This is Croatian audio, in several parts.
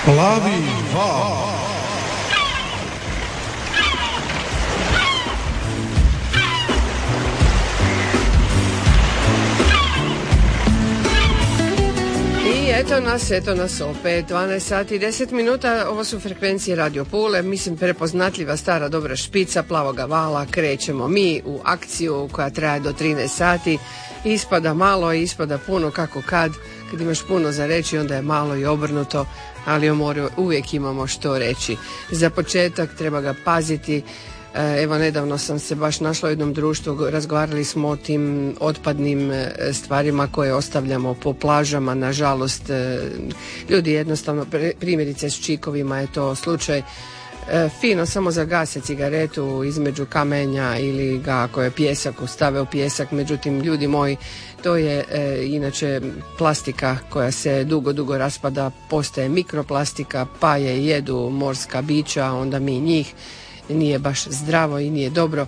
Plavi val. Eto nas opet, 12 sati i 10 minuta, ovo su frekvencije Radio Pule, mislim prepoznatljiva stara dobra špica Plavoga vala, krećemo mi u akciju koja traje do 13 sati, ispada malo i ispada puno kako kad imaš puno za reći onda je malo i obrnuto, ali o moru uvijek imamo što reći. Za početak treba ga paziti. Evo nedavno sam se baš našla u jednom društvu, razgovarali smo o tim otpadnim stvarima koje ostavljamo po plažama, nažalost ljudi jednostavno, primjerice s čikovima je to slučaj, fino samo zagase cigaretu između kamenja ili ga ako je pjesak stave u pjesak, međutim ljudi moji to je inače plastika koja se dugo raspada, postaje mikroplastika pa je jedu morska bića, onda mi njih, nije baš zdravo i nije dobro.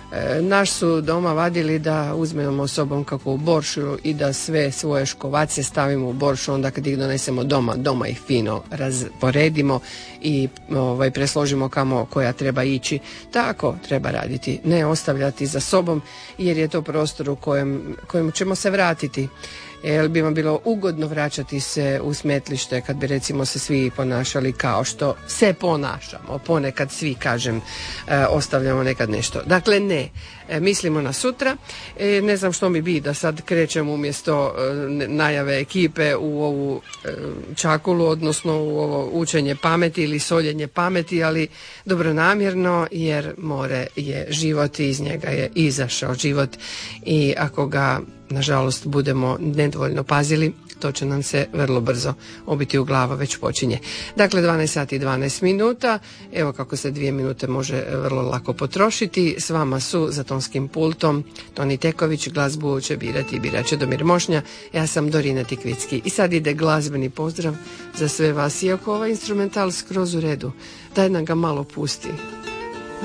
Naš su doma vadili da uzmemo sobom kako u boršu i da sve svoje škovace stavimo u boršu, onda kad ih donesemo doma ih fino rasporedimo i presložimo kamo koja treba ići. Tako treba raditi, ne ostavljati za sobom jer je to prostor u kojem ćemo se vratiti. Jer bi vam bilo ugodno vraćati se u smetlište kad bi recimo se svi ponašali kao što se ponašamo. Ponekad svi, kažem, ostavljamo nekad nešto. Dakle, ne. Mislimo na sutra. Ne znam što mi bi da sad krećem umjesto najave ekipe u ovu čakulu, odnosno u ovo učenje pameti ili soljenje pameti, ali dobronamjerno jer more je život i iz njega je izašao život i ako ga nažalost budemo nedovoljno pazili, to će nam se vrlo brzo obiti u glava, već počinje. Dakle, 12 sati i 12 minuta, evo kako se 2 minute može vrlo lako potrošiti. S vama su za tonskim pultom Toni Teković, glazbu će birat će Domir Mošnja, ja sam Dorina Tikvicki. I sad ide glazbeni pozdrav za sve vas, iako ovaj instrumental skroz u redu, daj nam ga malo pusti.